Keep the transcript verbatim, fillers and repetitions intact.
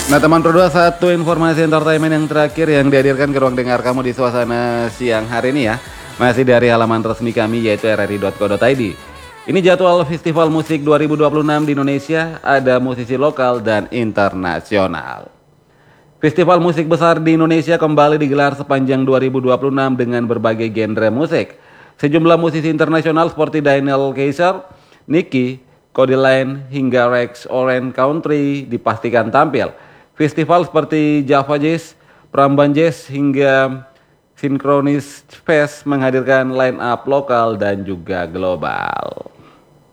Nah teman Pro dua puluh satu, informasi entertainment yang terakhir yang dihadirkan ke ruang dengar kamu di suasana siang hari ini ya. Masih dari halaman resmi kami yaitu r r i dot co dot i d. Ini jadwal Festival Musik dua ribu dua puluh enam di Indonesia, ada musisi lokal dan internasional. Festival musik besar di Indonesia kembali digelar sepanjang dua ribu dua puluh enam dengan berbagai genre musik. Sejumlah musisi internasional seperti Daniel Caesar, Nicky, Cody Lane, hingga Rex Orange Country dipastikan tampil. Festival seperti Java Jazz, Pramban Jazz, hingga Synchronous Fest menghadirkan line up lokal dan juga global.